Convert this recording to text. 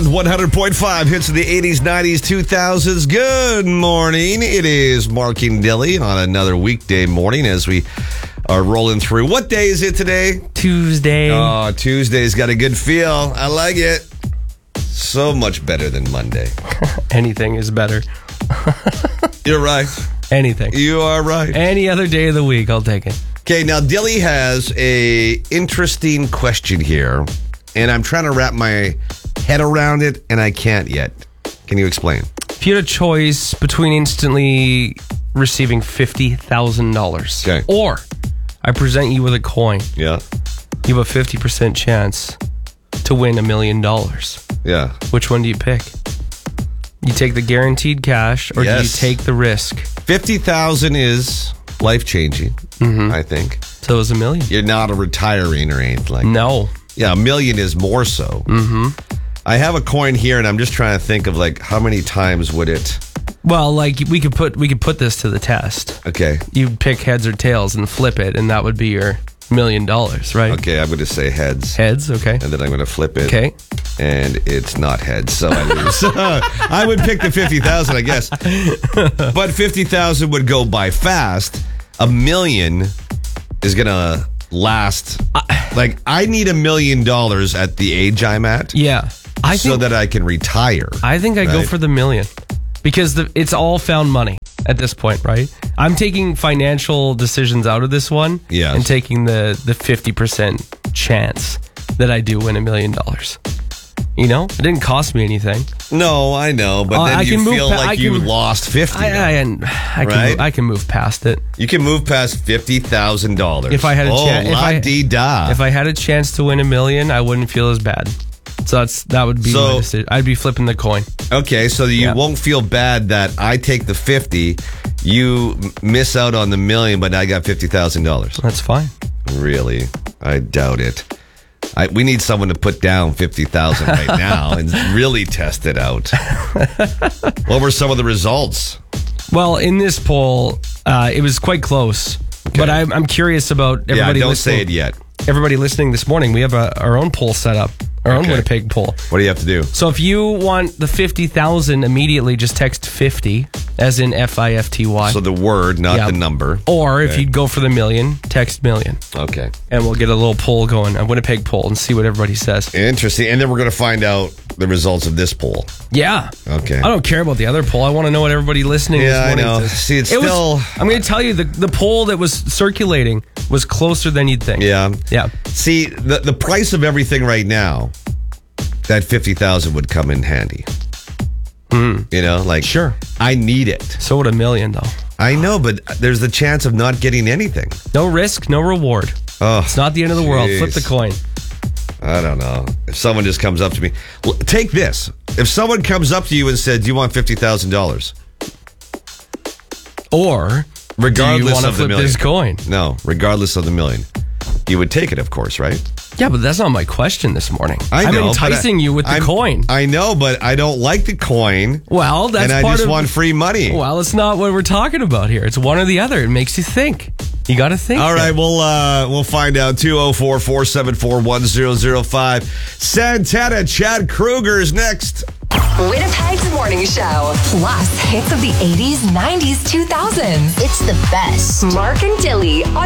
on 100.5 hits of the 80s, 90s, 2000s. Good morning. It is Mark and Dilly on another weekday morning as we are rolling through. What day is it today? Tuesday. Oh, Tuesday's got a good feel. I like it. So much better than Monday. Anything is better. You're right. Anything. You are right. Any other day of the week, I'll take it. Okay, now Dilly has a interesting question here, and I'm trying to wrap my head around it, and I can't yet. Can you explain? If you had a choice between instantly receiving $50,000, Okay. or I present you with a coin, Yeah. you have a 50% chance to win $1 million. Yeah. Which one do you pick? You take the guaranteed cash, or do you Yes. take the risk? 50,000 is life-changing, I think. So it's $1 million. You're not a retiring or anything like that. No. Yeah, $1 million is more so. Mm-hmm. I have a coin here, and I'm just trying to think of, like, how many times would it... Well, like we could put this to the test. Okay. You'd pick heads or tails and flip it, and that would be your $1 million, right? Okay, I'm going to say heads. Heads, okay. And then I'm going to flip it. Okay. And it's not heads, so I lose. I would pick the 50,000, I guess. But 50,000 would go by fast. $1 million is going to last. Like, I need $1 million at the age I'm at. Yeah. I so think that I can retire. I think I go right? for the $1 million because it's all found money at this point, right? I'm taking financial decisions out of this one Yes. and taking the 50% chance that I do win $1 million. You know, it didn't cost me anything. No, I know, but then I you can move feel pa- like I you can- lost 50. I Right? can move past it. You can move past $50,000. If I had a chance, la-dee-da. if I had a chance to win $1 million, I wouldn't feel as bad. So that would be my decision. I'd be flipping the coin. Okay, so you Yeah. won't feel bad that I take the 50, you miss out on the $1 million, but I got $50,000. That's fine. Really? I doubt it. We need someone to put down 50,000 right now and really test it out. What were some of the results? Well, in this poll, it was quite close. But I'm curious about everybody don't listening. say it yet. Everybody listening this morning, we have our own poll set up, our own Winnipeg poll. What do you have to do? So if you want the 50,000 immediately, just text 50, as in FIFTY. So the word, not Yeah. the number. Or if you'd go for the $1 million, text $1 million. Okay. And we'll get a little poll going, a Winnipeg poll, and see what everybody says. Interesting. And then we're going to find out the results of this poll. Yeah. Okay. I don't care about the other poll. I want to know what everybody listening Yeah, this I morning know. says. See, it's still... I'm going to tell you, the poll that was circulating was closer than you'd think. Yeah. Yeah. See, the price of everything right now, that 50,000 would come in handy. You know, like... Sure. I need it. So would $1 million, though. I know, but there's the chance of not getting anything. No risk, no reward. Oh, It's not the end of the world. Flip the jeez. coin. I don't know. If someone just comes up to me... Take this. If someone comes up to you and said, do you want $50,000? Or Regardless do you want to of the flip million. this coin? No, regardless of the $1 million. You would take it, of course, right? Yeah, but that's not my question this morning. I know, I'm but enticing you with the coin. I know, but I don't like the coin. Well, that's and I part just of... want free money. Well, it's not what we're talking about here. It's one or the other. It makes you think. You got to think. All right, then. we'll find out. 204-474-1005. Santana, Chad Kruger's next. Winnipeg's Morning Show. Plus, hits of the 80s, 90s, 2000s. It's the best. Mark and Dilly on